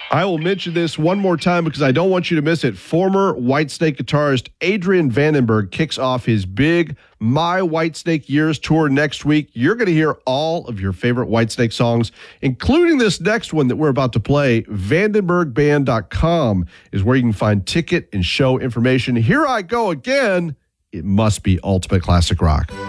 I will mention this one more time because I don't want you to miss it. Former Whitesnake guitarist Adrian Vandenberg kicks off his big My Whitesnake Years tour next week. You're going to hear all of your favorite Whitesnake songs, including this next one that we're about to play. VandenbergBand.com is where you can find ticket and show information. Here I go again. It must be ultimate classic rock.